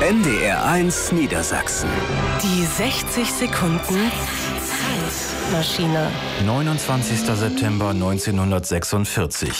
NDR1 Niedersachsen. Die 60 Sekunden Zeitmaschine. 29. September 1946.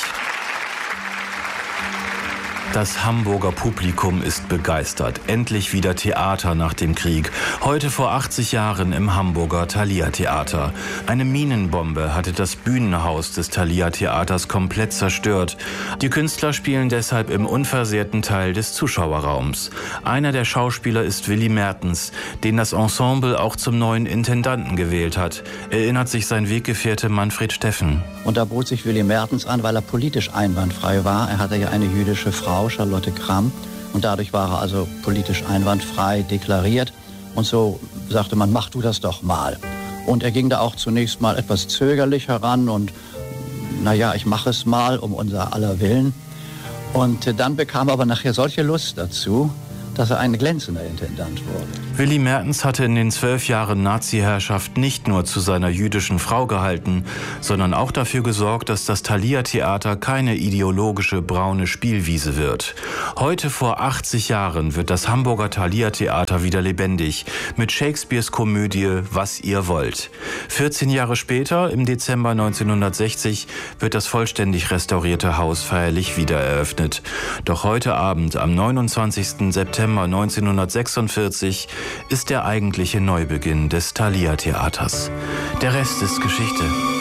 Das Hamburger Publikum ist begeistert. Endlich wieder Theater nach dem Krieg. Heute vor 80 Jahren im Hamburger Thalia-Theater. Eine Minenbombe hatte das Bühnenhaus des Thalia-Theaters komplett zerstört. Die Künstler spielen deshalb im unversehrten Teil des Zuschauerraums. Einer der Schauspieler ist Willy Mertens, den das Ensemble auch zum neuen Intendanten gewählt hat, erinnert sich sein Weggefährte Manfred Steffen. Und da bot sich Willy Mertens an, weil er politisch einwandfrei war. Er hatte ja eine jüdische Frau, Charlotte Kramm, und dadurch war er also politisch einwandfrei deklariert. Und so sagte man, mach du das doch mal. Und er ging da auch zunächst mal etwas zögerlich heran und naja, ich mache es mal um unser aller Willen. Und dann bekam er aber nachher solche Lust dazu, dass er ein glänzender Intendant wurde. Willy Mertens hatte in den 12 Jahren Nazi-Herrschaft nicht nur zu seiner jüdischen Frau gehalten, sondern auch dafür gesorgt, dass das Thalia-Theater keine ideologische braune Spielwiese wird. Heute vor 80 Jahren wird das Hamburger Thalia-Theater wieder lebendig mit Shakespeares Komödie Was ihr wollt. 14 Jahre später, im Dezember 1960, wird das vollständig restaurierte Haus feierlich wiedereröffnet. Doch heute Abend, am 29. September 1946, ist der eigentliche Neubeginn des Thalia-Theaters. Der Rest ist Geschichte.